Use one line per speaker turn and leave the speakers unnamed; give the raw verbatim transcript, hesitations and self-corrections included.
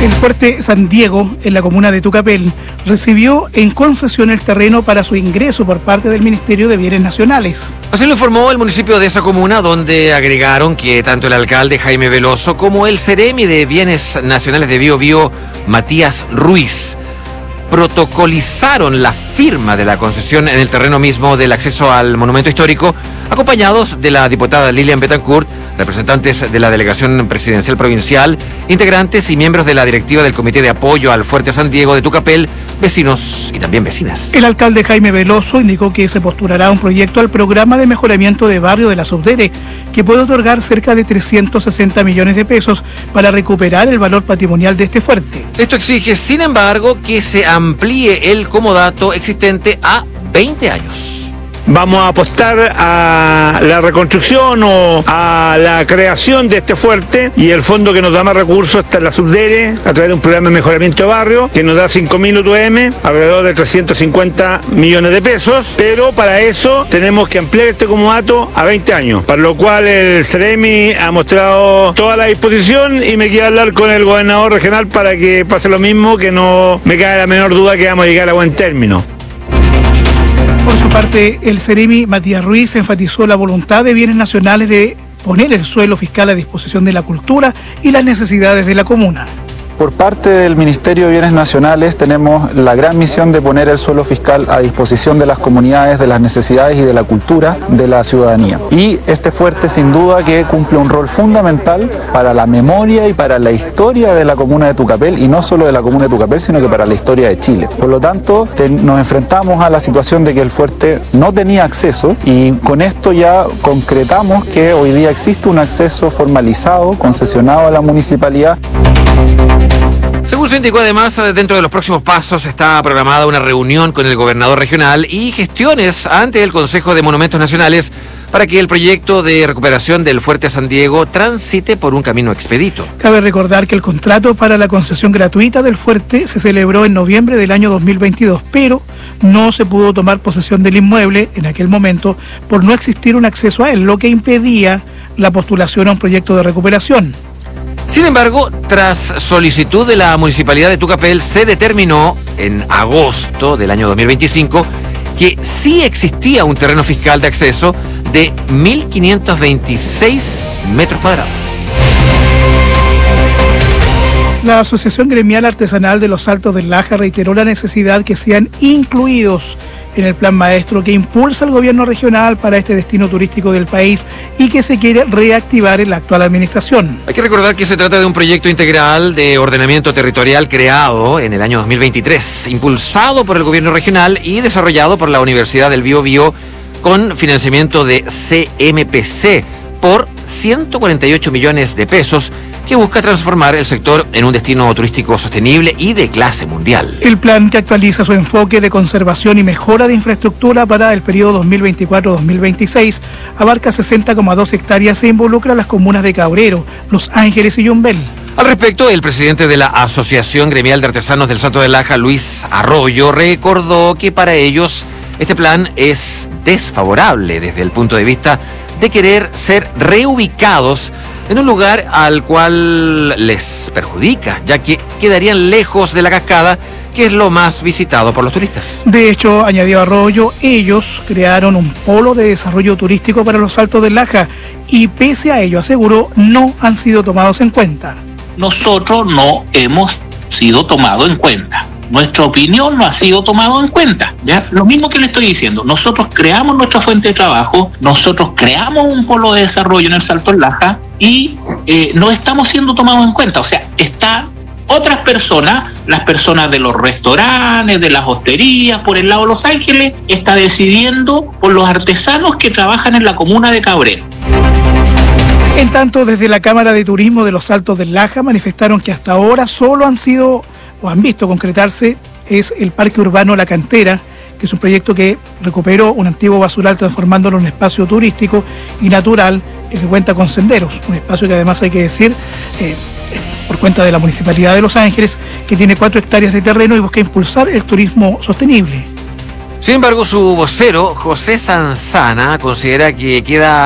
El Fuerte San Diego, en la comuna de Tucapel, recibió en concesión el terreno para su ingreso por parte del Ministerio de Bienes Nacionales.
Así lo informó el municipio de esa comuna, donde agregaron que tanto el alcalde Jaime Veloso como el Ceremi de Bienes Nacionales de Bío Bío, Matías Ruiz, protocolizaron la firma de la concesión en el terreno mismo del acceso al monumento histórico, acompañados de la diputada Lilian Betancourt, representantes de la delegación presidencial provincial, integrantes y miembros de la directiva del Comité de Apoyo al Fuerte San Diego de Tucapel, vecinos y también vecinas.
El alcalde Jaime Veloso indicó que se postulará un proyecto al programa de mejoramiento de barrio de la Subdere, que puede otorgar cerca de trescientos sesenta millones de pesos para recuperar el valor patrimonial de este fuerte.
Esto exige, sin embargo, que se amplíe el comodato existente a veinte años.
Vamos a apostar a la reconstrucción o a la creación de este fuerte, y el fondo que nos da más recursos está en la Subdere a través de un programa de mejoramiento de barrio que nos da cinco mil U T M, alrededor de trescientos cincuenta millones de pesos, pero para eso tenemos que ampliar este comodato a veinte años, para lo cual el Ceremi ha mostrado toda la disposición y me quiero hablar con el gobernador regional para que pase lo mismo, que no me cae la menor duda que vamos a llegar a buen término.
Por su parte, el Ceremi Matías Ruiz enfatizó la voluntad de Bienes Nacionales de poner el suelo fiscal a disposición de la cultura y las necesidades de la comuna.
Por parte del Ministerio de Bienes Nacionales tenemos la gran misión de poner el suelo fiscal a disposición de las comunidades, de las necesidades y de la cultura de la ciudadanía. Y este fuerte sin duda que cumple un rol fundamental para la memoria y para la historia de la comuna de Tucapel, y no solo de la comuna de Tucapel, sino que para la historia de Chile. Por lo tanto, te, nos enfrentamos a la situación de que el fuerte no tenía acceso, y con esto ya concretamos que hoy día existe un acceso formalizado, concesionado a la municipalidad.
Según se indicó, además, dentro de los próximos pasos está programada una reunión con el gobernador regional y gestiones ante el Consejo de Monumentos Nacionales para que el proyecto de recuperación del Fuerte San Diego transite por un camino expedito.
Cabe recordar que el contrato para la concesión gratuita del fuerte se celebró en noviembre del año dos mil veintidós, pero no se pudo tomar posesión del inmueble en aquel momento por no existir un acceso a él, lo que impedía la postulación a un proyecto de recuperación.
Sin embargo, tras solicitud de la Municipalidad de Tucapel, se determinó en agosto del año dos mil veinticinco que sí existía un terreno fiscal de acceso de mil quinientos veintiséis metros cuadrados.
La Asociación Gremial Artesanal de los Altos del Laja reiteró la necesidad que sean incluidos en el plan maestro que impulsa el gobierno regional para este destino turístico del país y que se quiere reactivar en la actual administración.
Hay que recordar que se trata de un proyecto integral de ordenamiento territorial creado en el año dos mil veintitrés, impulsado por el gobierno regional y desarrollado por la Universidad del Bío Bío con financiamiento de C M P C por ciento cuarenta y ocho millones de pesos, que busca transformar el sector en un destino turístico sostenible y de clase mundial.
El plan, que actualiza su enfoque de conservación y mejora de infraestructura para el periodo dos mil veinticuatro a dos mil veintiséis, abarca sesenta coma dos hectáreas e involucra a las comunas de Cabrero, Los Ángeles y Yumbel.
Al respecto, el presidente de la Asociación Gremial de Artesanos del Salto del Laja, Luis Arroyo, recordó que para ellos este plan es desfavorable desde el punto de vista de querer ser reubicados en un lugar al cual les perjudica, ya que quedarían lejos de la cascada, que es lo más visitado por los turistas.
De hecho, añadió Arroyo, ellos crearon un polo de desarrollo turístico para los Altos del Laja y pese a ello, aseguró, no han sido tomados en cuenta.
Nosotros no hemos sido tomados en cuenta. Nuestra opinión no ha sido tomada en cuenta, ¿ya? Lo mismo que le estoy diciendo, nosotros creamos nuestra fuente de trabajo, nosotros creamos un polo de desarrollo en el Salto del Laja y eh, no estamos siendo tomados en cuenta. O sea, está otras personas, las personas de los restaurantes, de las hosterías, por el lado de Los Ángeles, está decidiendo por los artesanos que trabajan en la comuna de Cabrero.
En tanto, desde la Cámara de Turismo de los Altos del Laja manifestaron que hasta ahora solo han sido o han visto concretarse es el Parque Urbano La Cantera, que es un proyecto que recuperó un antiguo basural transformándolo en un espacio turístico y natural que cuenta con senderos, un espacio que además hay que decir, eh, por cuenta de la Municipalidad de Los Ángeles, que tiene cuatro hectáreas de terreno y busca impulsar el turismo sostenible.
Sin embargo, su vocero, José Sanzana, considera que queda